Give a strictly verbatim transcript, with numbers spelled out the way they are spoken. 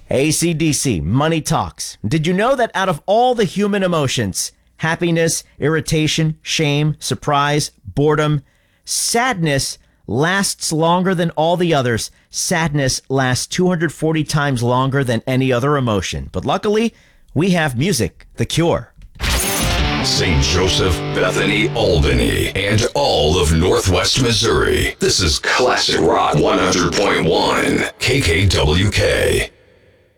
A C D C, Money Talks. Did you know that out of all the human emotions, happiness, irritation, shame, surprise, boredom, sadness lasts longer than all the others? Sadness lasts two hundred forty times longer than any other emotion. But luckily, we have music, The Cure. Saint Joseph, Bethany, Albany, and all of Northwest Missouri. This is Classic Rock one hundred point one, K K W K.